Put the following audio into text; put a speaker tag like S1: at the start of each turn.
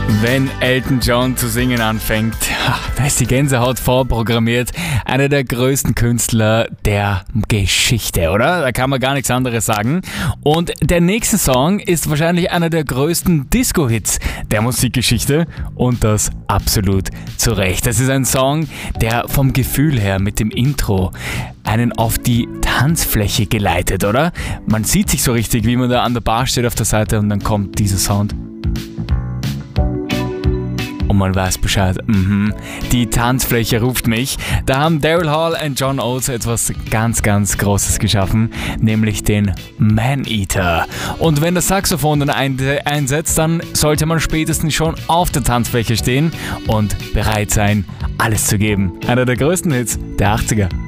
S1: Wenn Elton John zu singen anfängt, da ist die Gänsehaut vorprogrammiert. Einer der größten Künstler der Geschichte, oder? Da kann man gar nichts anderes sagen. Und der nächste Song ist wahrscheinlich einer der größten Disco-Hits der Musikgeschichte. Und das absolut zu Recht. Das ist ein Song, der vom Gefühl her mit dem Intro einen auf die Tanzfläche geleitet, oder? Man sieht sich so richtig, wie man da an der Bar steht auf der Seite und dann kommt dieser Sound. Und man weiß Bescheid, die Tanzfläche ruft mich. Da haben Daryl Hall und John Oates etwas ganz, ganz Großes geschaffen, nämlich den Man-Eater. Und wenn das Saxophon dann einsetzt, dann sollte man spätestens schon auf der Tanzfläche stehen und bereit sein, alles zu geben. Einer der größten Hits der 80er.